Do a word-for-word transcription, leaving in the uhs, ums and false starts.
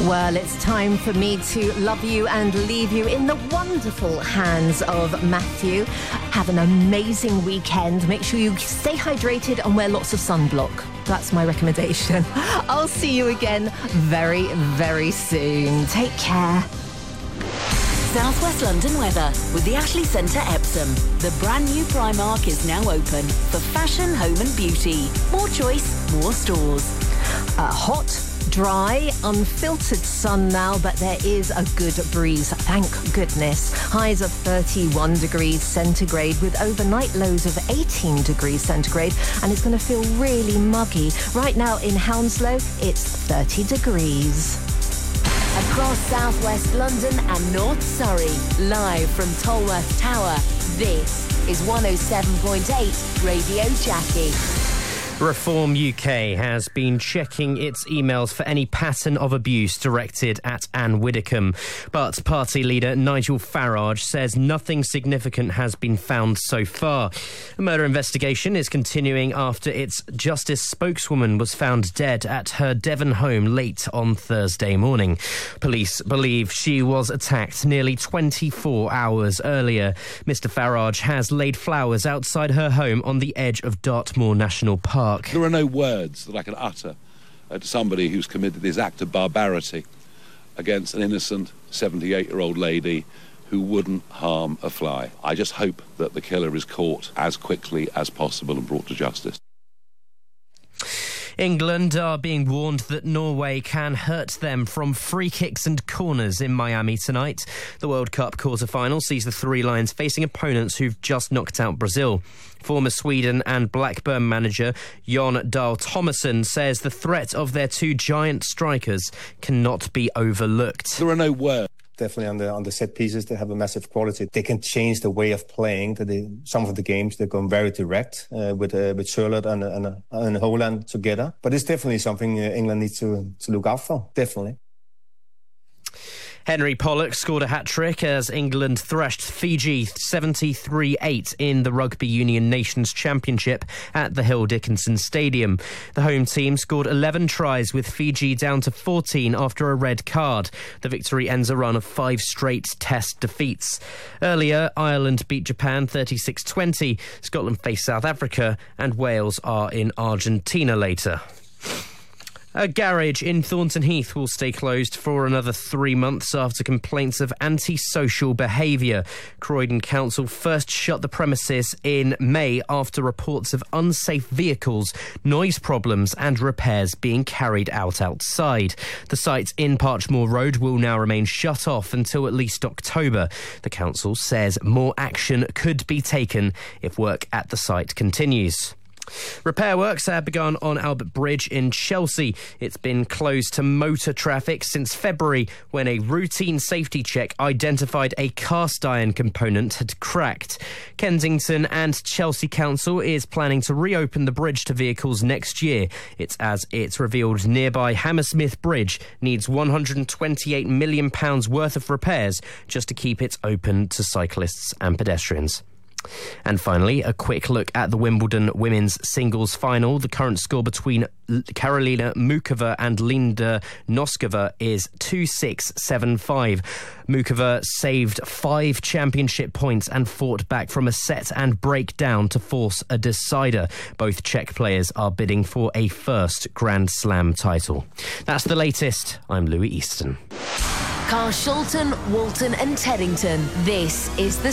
Well, it's time for me to love you and leave you in the wonderful hands of Matthew. Have an amazing weekend. Make sure you stay hydrated and wear lots of sunblock. That's my recommendation. I'll see you again very, very soon. Take care. South West London weather with the Ashley Centre Epsom. The brand new Primark is now open for fashion, home and beauty. More choice, more stores. Uh, hot, dry, unfiltered sun now, but there is a good breeze, thank goodness. Highs of thirty-one degrees centigrade with overnight lows of eighteen degrees centigrade, and it's going to feel really muggy. Right now in Hounslow, it's thirty degrees. Across South West London and North Surrey, live from Tolworth Tower, this is one oh seven point eight Radio Jackie. Reform U K has been checking its emails for any pattern of abuse directed at Anne Widdecombe. But party leader Nigel Farage says nothing significant has been found so far. A murder investigation is continuing after its Justice spokeswoman was found dead at her Devon home late on Thursday morning. Police believe she was attacked nearly twenty-four hours earlier. Mister Farage has laid flowers outside her home on the edge of Dartmoor National Park. There are no words that I can utter uh, to somebody who's committed this act of barbarity against an innocent seventy-eight-year-old lady who wouldn't harm a fly. I just hope that the killer is caught as quickly as possible and brought to justice. England are being warned that Norway can hurt them from free kicks and corners in Miami tonight. The World Cup quarter-final sees the Three Lions facing opponents who've just knocked out Brazil. Former Sweden and Blackburn manager Jon Dahl Tomasson says the threat of their two giant strikers cannot be overlooked. There are no words. Definitely on the on the set pieces, they have a massive quality. They can change the way of playing. They, some of the games, they're going very direct uh, with uh, with Charlotte and, and, and Holland together. But it's definitely something uh, England needs to, to look out for, definitely. Henry Pollock scored a hat-trick as England thrashed Fiji seventy-three eight in the Rugby Union Nations Championship at the Hill Dickinson Stadium. The home team scored eleven tries with Fiji down to fourteen after a red card. The victory ends a run of five straight Test defeats. Earlier, Ireland beat Japan thirty-six twenty, Scotland faced South Africa, and Wales are in Argentina later. A garage in Thornton Heath will stay closed for another three months after complaints of antisocial behaviour. Croydon Council first shut the premises in May after reports of unsafe vehicles, noise problems and repairs being carried out outside. The site in Parchmore Road will now remain shut off until at least October. The council says more action could be taken if work at the site continues. Repair works have begun on Albert Bridge in Chelsea. It's been closed to motor traffic since February when a routine safety check identified a cast iron component had cracked. Kensington and Chelsea Council is planning to reopen the bridge to vehicles next year. It's as it's revealed nearby Hammersmith Bridge needs one hundred twenty-eight million pounds worth of repairs just to keep it open to cyclists and pedestrians. And finally, a quick look at the Wimbledon women's singles final. The current score between Karolina Muchova and Linda Noskova is two six seven five. Muchova saved five championship points and fought back from a set and breakdown to force a decider. Both Czech players are bidding for a first Grand Slam title. That's the latest. I'm Louis Easton. Carshalton, Walton and Teddington. This is the